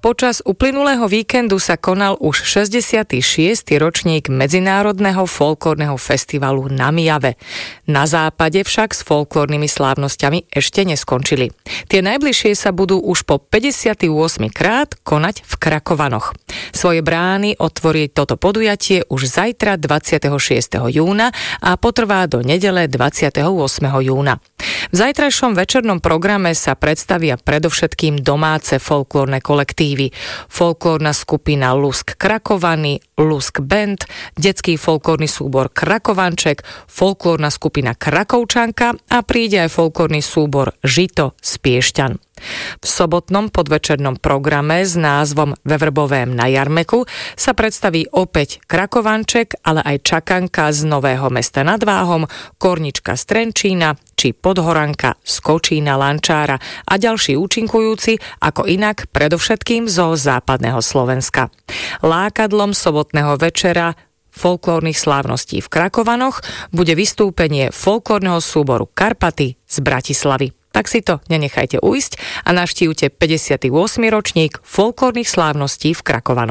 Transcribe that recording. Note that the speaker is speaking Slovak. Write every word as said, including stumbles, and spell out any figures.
Počas uplynulého víkendu sa konal už šesťdesiaty šiesty ročník Medzinárodného folklórneho festivalu na Myjave. Na západe však s folklórnymi slávnosťami ešte neskončili. Tie najbližšie sa budú už po päťdesiaty ôsmy krát konať v Krakovanoch. Svoje brány otvorí toto podujatie už zajtra dvadsiateho šiesteho júna a potrvá do nedele dvadsiateho ôsmeho júna. V zajtrajšom večernom programe sa predstavia predovšetkým domáce folklórne kolektívy. Folklórna skupina Lusk Krakovany, Lusk Band, detský folklórny súbor Krakovanček, folklórna skupina Krakovčanka a príde aj folklórny súbor Žito z Piešťan. V sobotnom podvečernom programe s názvom Ve Vrbovém na Jarmeku sa predstaví opäť Krakovanček, ale aj Čakanka z Nového Mesta nad Váhom, Kornička z Trenčína či Podhoranka z Kočína Lančára a ďalší účinkujúci, ako inak predovšetkým zo západného Slovenska. Lákadlom sobotného večera folklórnych slávností v Krakovanoch bude vystúpenie folklórneho súboru Karpaty z Bratislavy. Tak si to nenechajte ujsť a navštívte päťdesiaty ôsmy ročník folklórnych slávností v Krakovanoch.